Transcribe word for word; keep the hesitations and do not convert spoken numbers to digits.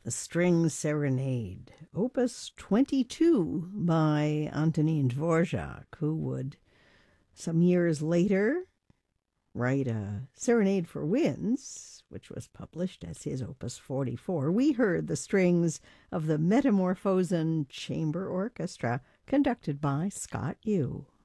A String Serenade, Opus twenty-two by Antonin Dvorak, who would some years later write a Serenade for Winds, which was published as his Opus forty-four. We heard the strings of the Metamorphosen Chamber Orchestra, conducted by Scott Yu.